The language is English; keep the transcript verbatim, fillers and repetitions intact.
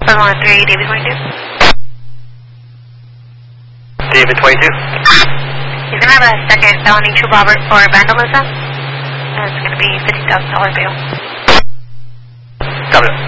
seven one three, David twenty-two. David twenty-two. He's going to have a second felony true robbery for vandalism. And it's going to be fifty thousand dollars bail. Copy.